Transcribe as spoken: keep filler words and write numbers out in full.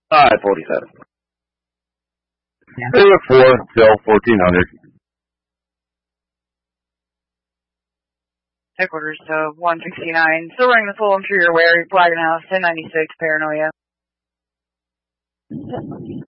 five forty-seven. Yeah. Area four, till fourteen hundred. Headquarters to one sixty-nine. Still running the full, I'm sure you're aware. Flagging House, ten ninety-six, Paranoia.